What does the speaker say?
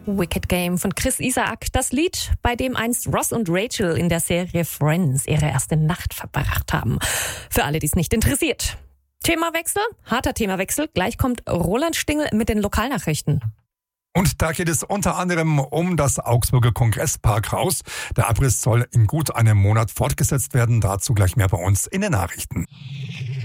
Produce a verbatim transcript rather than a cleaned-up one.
Wicked Game von Chris Isaak. Das Lied, bei dem einst Ross und Rachel in der Serie Friends ihre erste Nacht verbracht haben. Für alle, die es nicht interessiert. Themawechsel, harter Themawechsel. Gleich kommt Roland Stingel mit den Lokalnachrichten. Und da geht es unter anderem um das Augsburger Kongressparkhaus. Der Abriss soll in gut einem Monat fortgesetzt werden. Dazu gleich mehr bei uns in den Nachrichten.